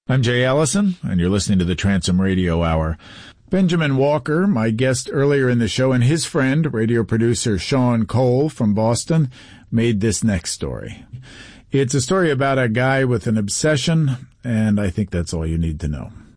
I'm Jay Allison, and you're listening to the Transom Radio Hour. Benjamin Walker, my guest earlier in the show, and his friend, radio producer Sean Cole from Boston, made this next story. It's a story about a guy with an obsession, and I think that's all you need to know.